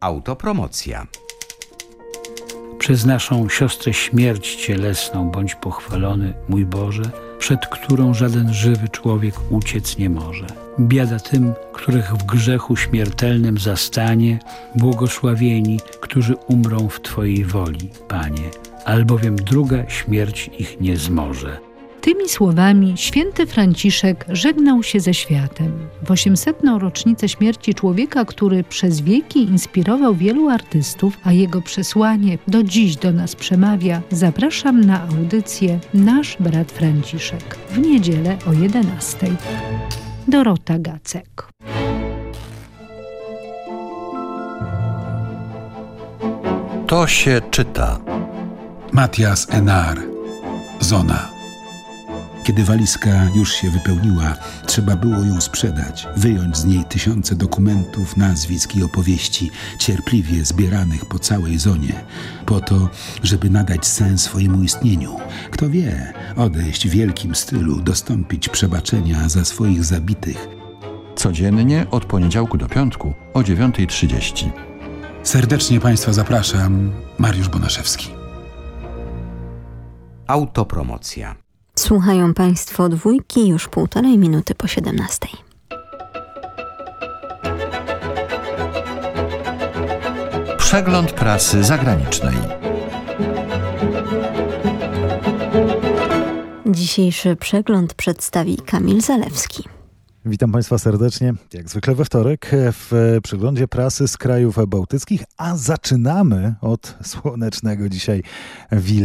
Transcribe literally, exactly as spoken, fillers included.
Autopromocja. Przez naszą siostrę śmierć cielesną bądź pochwalony, mój Boże, przed którą żaden żywy człowiek uciec nie może. Biada tym, których w grzechu śmiertelnym zastanie, błogosławieni, którzy umrą w Twojej woli, Panie, albowiem druga śmierć ich nie zmoże. Tymi słowami święty Franciszek żegnał się ze światem. W osiemsetną rocznicę śmierci człowieka, który przez wieki inspirował wielu artystów, a jego przesłanie do dziś do nas przemawia, zapraszam na audycję Nasz brat Franciszek w niedzielę o jedenastej. Dorota Gacek. To się czyta. Matthias Enar. Zona. Kiedy walizka już się wypełniła, trzeba było ją sprzedać, wyjąć z niej tysiące dokumentów, nazwisk i opowieści, cierpliwie zbieranych po całej zonie, po to, żeby nadać sens swojemu istnieniu. Kto wie, odejść w wielkim stylu, dostąpić przebaczenia za swoich zabitych. Codziennie od poniedziałku do piątku o dziewiąta trzydzieści. Serdecznie Państwa zapraszam, Mariusz Bonaszewski. Autopromocja. Słuchają Państwo dwójki już półtorej minuty po siedemnastej. Przegląd prasy zagranicznej. Dzisiejszy przegląd przedstawi Kamil Zalewski. Witam Państwa serdecznie, jak zwykle we wtorek, w przeglądzie prasy z krajów bałtyckich, a zaczynamy od słonecznego dzisiaj Wilna.